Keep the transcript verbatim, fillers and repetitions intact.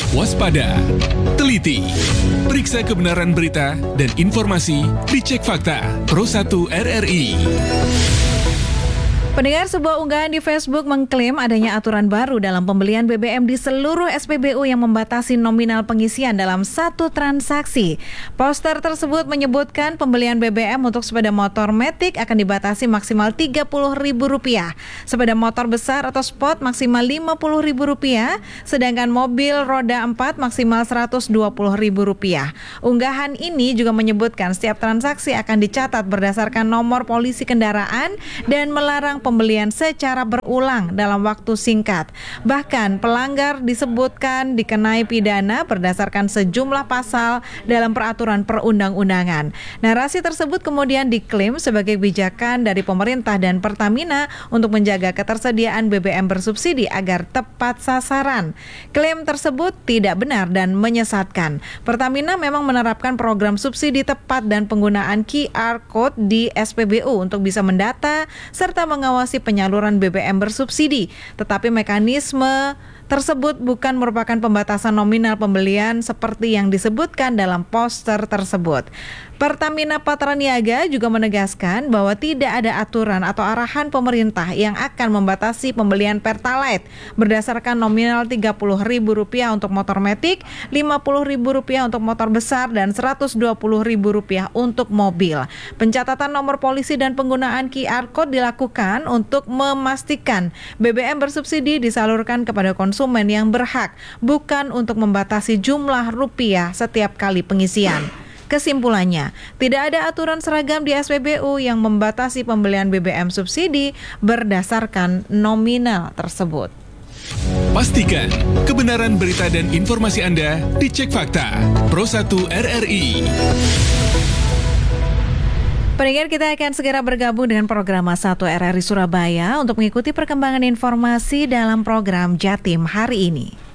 waspada, teliti, periksa kebenaran berita dan informasi di Cek Fakta Pro satu R R I. Pendengar, sebuah unggahan di Facebook mengklaim adanya aturan baru dalam pembelian B B M di seluruh S P B U yang membatasi nominal pengisian dalam satu transaksi. Poster tersebut menyebutkan pembelian B B M untuk sepeda motor Matic akan dibatasi maksimal tiga puluh ribu rupiah, sepeda motor besar atau sport maksimal lima puluh ribu rupiah, sedangkan mobil roda empat maksimal seratus dua puluh ribu rupiah. Unggahan ini juga menyebutkan setiap transaksi akan dicatat berdasarkan nomor polisi kendaraan dan melarang pembelian secara berulang dalam waktu singkat. Bahkan pelanggar disebutkan dikenai pidana berdasarkan sejumlah pasal dalam peraturan perundang-undangan. Narasi tersebut kemudian diklaim sebagai kebijakan dari pemerintah dan Pertamina untuk menjaga ketersediaan B B M bersubsidi agar tepat sasaran. Klaim tersebut tidak benar dan menyesatkan. Pertamina memang menerapkan program subsidi tepat dan penggunaan Q R Code di S P B U untuk bisa mendata serta mengawasi penyaluran B B M bersubsidi, tetapi mekanisme tersebut bukan merupakan pembatasan nominal pembelian seperti yang disebutkan dalam poster tersebut. Pertamina Patraniaga juga menegaskan bahwa tidak ada aturan atau arahan pemerintah yang akan membatasi pembelian Pertalite berdasarkan nominal tiga puluh ribu rupiah untuk motor Matic, lima puluh ribu rupiah untuk motor besar, dan seratus dua puluh ribu rupiah untuk mobil. Pencatatan nomor polisi dan penggunaan Q R Code dilakukan untuk memastikan B B M bersubsidi disalurkan kepada konsumen yang berhak, bukan untuk membatasi jumlah rupiah setiap kali pengisian. Kesimpulannya, tidak ada aturan seragam di S P B U yang membatasi pembelian B B M subsidi berdasarkan nominal tersebut. Pastikan kebenaran berita dan informasi Anda di Cek Fakta Pro satu R R I. Pendengar, kita akan segera bergabung dengan program satu R R I Surabaya untuk mengikuti perkembangan informasi dalam program Jatim hari ini.